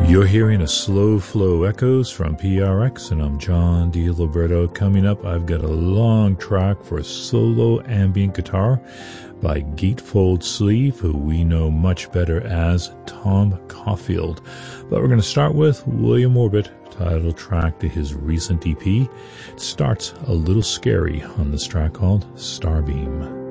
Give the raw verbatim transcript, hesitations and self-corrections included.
You're hearing a Slow Flow Echoes from P R X, and I'm John DiLiberto. Coming up, I've got a long track for solo ambient guitar by Gatefold Sleeve, who we know much better as Tom Caulfield. But we're going to start with William Orbit, title track to his recent E P. It starts a little scary on this track called Starbeam.